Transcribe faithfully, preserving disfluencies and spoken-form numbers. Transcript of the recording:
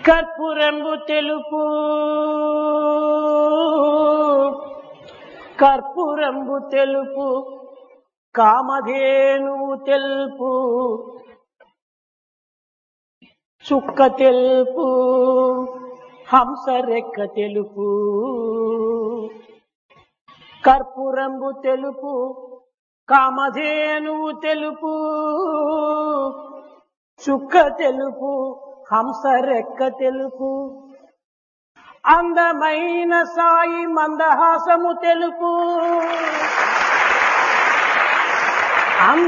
కర్పూరంబు తెలుపు కర్పూరంబు తెలుపు కామధేనువు తెలుపు చుక్క తెలుపు హంస రెక్క తెలుపు కర్పూరంబు తెలుపు కామధేనువు తెలుపు చుక్క తెలుపు హంస రెక్క తెలుపు అందమైన సాయి మందహాసము తెలుపు.